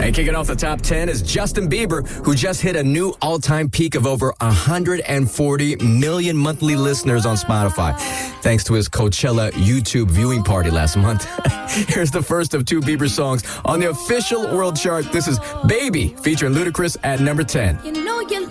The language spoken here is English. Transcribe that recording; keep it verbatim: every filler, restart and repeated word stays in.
And kicking off the top ten is Justin Bieber, who just hit a new all-time peak of over one hundred forty million monthly listeners on Spotify, thanks to his Coachella YouTube viewing party last month. Here's the first of two Bieber songs on the official world chart. This is Baby, featuring Ludacris at number ten. You know you